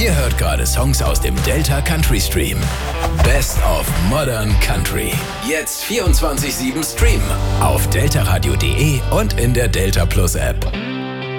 Ihr hört gerade Songs aus dem Delta Country Stream. Best of Modern Country. Jetzt 24/7 streamen auf deltaradio.de und in der Delta Plus App.